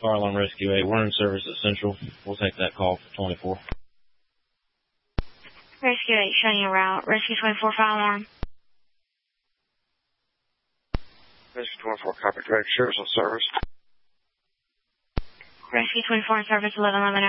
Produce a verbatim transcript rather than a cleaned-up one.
Fire Alarm Rescue eight. We're in service at Central. We'll take that call for twenty-four. Rescue eight, showing you route. Rescue twenty-four, Fire Alarm. Rescue twenty-four, copy. Direct Sheriff's on service. Rescue twenty-four in service, eleven eleven.